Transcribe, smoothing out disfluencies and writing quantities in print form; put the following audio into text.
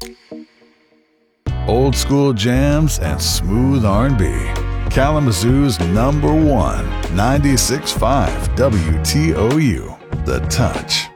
Old school jams and smooth R&B. Kalamazoo's #1, 96.5 WTOU, The Touch.